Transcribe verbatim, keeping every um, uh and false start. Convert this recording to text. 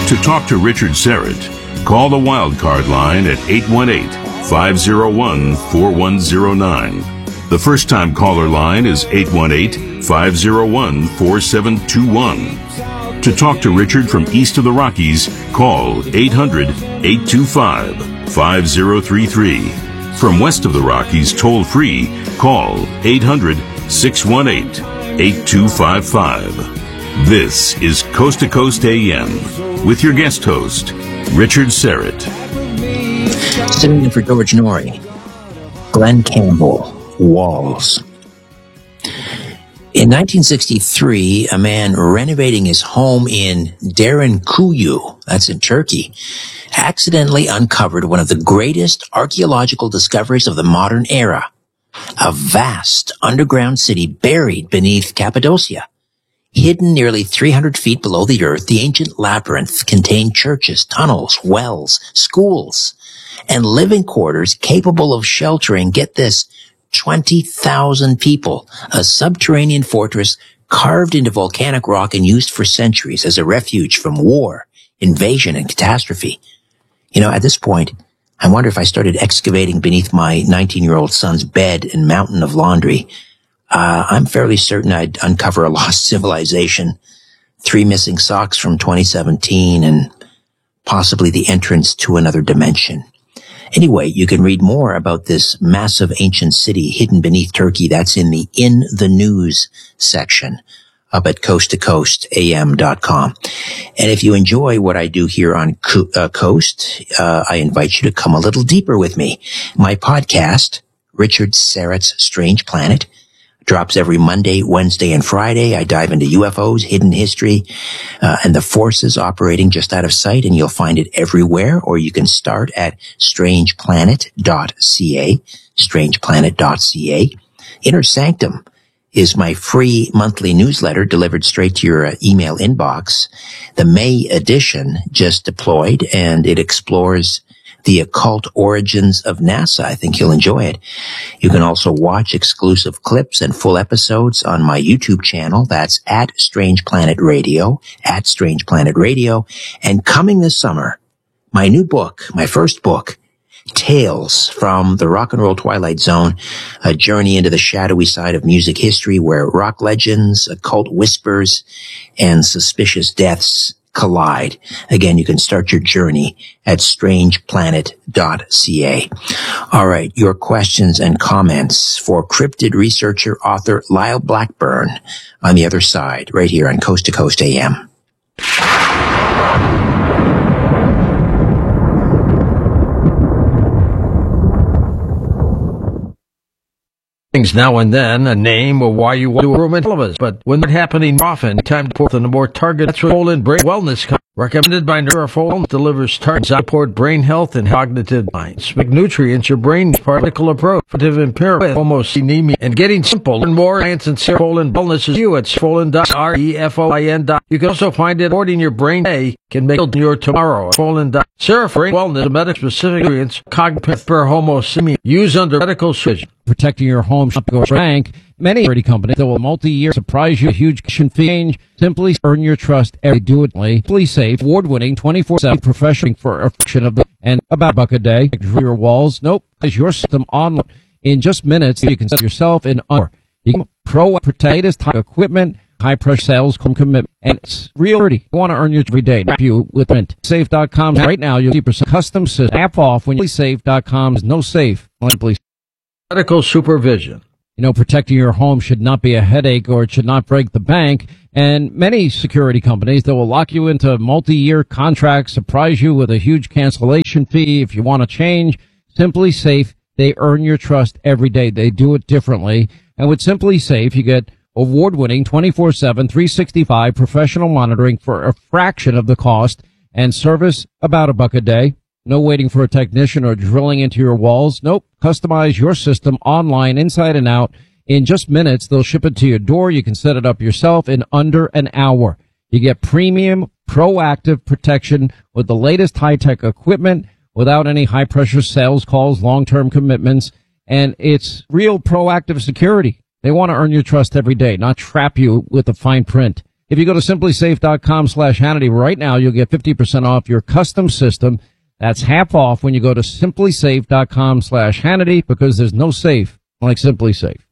To talk to Richard Syrett, call the Wildcard line at eight one eight, five oh one, four one oh nine. The first-time caller line is eight one eight, five oh one, four seven two one. To talk to Richard from east of the Rockies, call eight hundred, eight two five, five oh three three. From west of the Rockies, toll-free, call eight hundred, six one eight, eight two five five. This is Coast to Coast A M with your guest host, Richard Syrett. Sitting in for George Norrie, Glenn Campbell, Walls. In nineteen sixty-three, a man renovating his home in Derinkuyu, that's in Turkey, accidentally uncovered one of the greatest archaeological discoveries of the modern era, a vast underground city buried beneath Cappadocia. Hidden nearly three hundred feet below the earth, the ancient labyrinth contained churches, tunnels, wells, schools, and living quarters capable of sheltering, get this, twenty thousand people, a subterranean fortress carved into volcanic rock and used for centuries as a refuge from war, invasion, and catastrophe. You know, at this point, I wonder if I started excavating beneath my nineteen-year-old son's bed and mountain of laundry, uh, I'm fairly certain I'd uncover a lost civilization, three missing socks from twenty seventeen, and possibly the entrance to another dimension. Anyway, you can read more about this massive ancient city hidden beneath Turkey. That's in the In the News section up at coast to coast A M dot com. And if you enjoy what I do here on Co- uh, Coast, uh, I invite you to come a little deeper with me. My podcast, Richard Syrett's Strange Planet, drops every Monday, Wednesday, and Friday. I dive into U F Os, hidden history, uh, and the forces operating just out of sight, and you'll find it everywhere, or you can start at strange planet dot c a, strange planet dot c a. Inner Sanctum is my free monthly newsletter delivered straight to your uh, email inbox. The May edition just deployed, and it explores the occult origins of NASA. I think you'll enjoy it. You can also watch exclusive clips and full episodes on my YouTube channel. That's at Strange Planet Radio, at Strange Planet Radio. And coming this summer, my new book, my first book, Tales from the Rock and Roll Twilight Zone, a journey into the shadowy side of music history where rock legends, occult whispers, and suspicious deaths collide. Again, you can start your journey at strange planet dot c a. All right, your questions and comments for cryptid researcher, author Lyle Blackburn on the other side, right here on Coast to Coast A M. Now and then, a name or why you want to room in all of us. But when that happening often, time to put on a more targeted Poland brain wellness company. Recommended by Neurophone, delivers targets support brain health and cognitive minds. Make nutrients your brain particle approach. Positive impairment, almost anemia, and getting simple. Learn more science and Poland wellness is you at Poland dot r e f o i n. You can also find it supporting your brain today can make your tomorrow. Poland. Seraph Brain Wellness, medical specific nutrients, cognitive per homocysteine, used under medical supervision. Protecting your home should go rank. Many security companies that will multi-year surprise you a huge fee change. Simply earn your trust every do it. Simply Safe, award-winning twenty-four seven professional for a fraction of the and about a buck a day. Your walls, nope, because your system online in just minutes. You can set yourself in under. You can pro protect type equipment, high pressure sales commitment, and it's real dirty. You want to earn your every day. You with Mint Safe dot com right now. You'll get percent custom system app off when you Safe dot com is no safe. Please. Medical supervision. You know, protecting your home should not be a headache or it should not break the bank. And many security companies that will lock you into multi-year contracts, surprise you with a huge cancellation fee if you want to change. Simply Safe, they earn your trust every day. They do it differently. And with Simply Safe, you get award-winning twenty-four seven, three sixty-five professional monitoring for a fraction of the cost and service about a buck a day. No waiting for a technician or drilling into your walls. Nope. Customize your system online, inside and out. In just minutes, they'll ship it to your door. You can set it up yourself in under an hour. You get premium, proactive protection with the latest high-tech equipment without any high-pressure sales calls, long-term commitments, and it's real proactive security. They want to earn your trust every day, not trap you with the fine print. If you go to simplysafe.com slash Hannity right now, you'll get fifty percent off your custom system. That's half off when you go to simplysafe.com slash Hannity, because there's no safe like Simply Safe.